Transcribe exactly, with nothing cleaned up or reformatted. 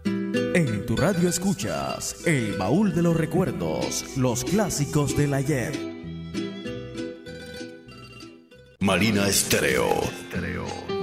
En tu radio escuchas El Baúl de los Recuerdos, los clásicos del ayer. Marina Estéreo.